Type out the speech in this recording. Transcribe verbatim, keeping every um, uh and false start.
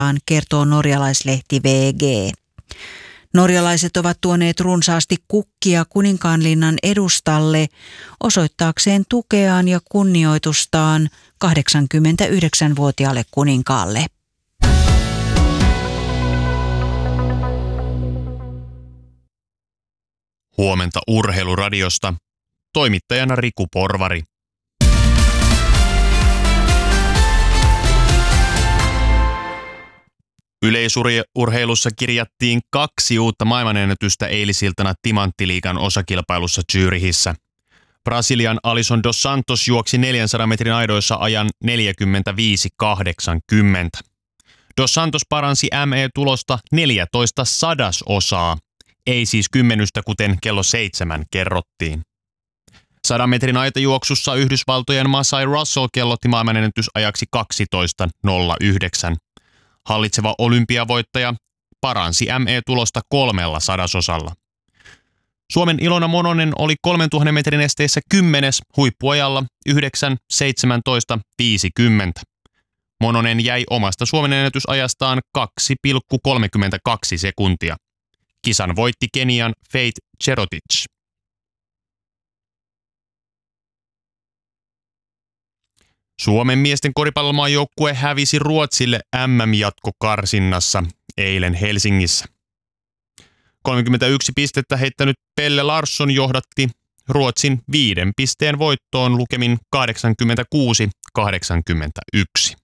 kertoo norjalaislehti V G. Norjalaiset ovat tuoneet runsaasti kukkia Kuninkaanlinnan edustalle osoittaakseen tukeaan ja kunnioitustaan kahdeksankymmentäyhdeksänvuotiaalle kuninkaalle. Huomenta Urheiluradiosta. Toimittajana Riku Porvari. Yleisurheilussa kirjattiin kaksi uutta maailmanennätystä eilisiltana Timanttiliigan osakilpailussa Zürichissä. Brasilian Alisson dos Santos juoksi neljänsadan metrin aidoissa ajan neljäkymmentäviisi kahdeksankymmentä. Dos Santos paransi M E-tulosta neljätoista sadasosaa, ei siis kymmenystä kuten kello seitsemän kerrottiin. Sadan metrin aitajuoksussa Yhdysvaltojen Masai Russell kellotti maailmanennätysajaksi kaksitoista nolla yhdeksän. Hallitseva olympiavoittaja paransi M E-tulosta kolmella sadasosalla. Suomen Ilona Mononen oli kolmentuhannen metrin esteissä kymmenes huippuajalla yhdeksän seitsemäntoista viisikymmentä. Mononen jäi omasta Suomen ennätysajastaan kaksi pilkku kolmekymmentäkaksi sekuntia. Kisan voitti Kenian Faith Cherotich. Suomen miesten koripallomaajoukkue hävisi Ruotsille M M-jatkokarsinnassa eilen Helsingissä. kolmekymmentäyksi pistettä heittänyt Pelle Larsson johdatti Ruotsin viiden pisteen voittoon lukemin kahdeksankymmentäkuusi kahdeksankymmentäyksi.